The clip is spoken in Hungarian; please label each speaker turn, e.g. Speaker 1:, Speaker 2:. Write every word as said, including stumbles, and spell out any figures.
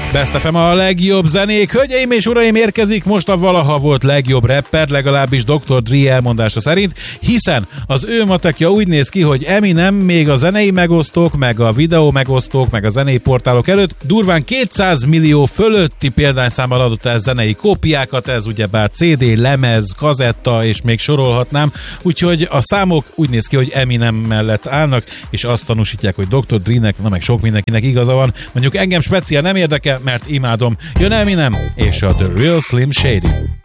Speaker 1: Best ef em a legjobb zenék. Hölgyeim és uraim, érkezik most a valaha volt legjobb rapper, legalábbis doktor Dre elmondása szerint, hiszen az ő matekja úgy néz ki, hogy Eminem még a zenei megosztók, meg a videó megosztók, meg a zenei portálok előtt durván kétszáz millió fölötti példányszámmal adott el zenei kópiákat, ez ugyebár cé dé, lemez, kazetta, és még sorolhatnám, úgyhogy a számok úgy néz ki, hogy Eminem mellett állnak, és azt tanúsítják, hogy doktor Dre-nek, na meg sok mindenkinek igaza van. Mondjuk engem speciál nem érdekel, mert imádom. Jön Eminem és a The Real Slim Shady.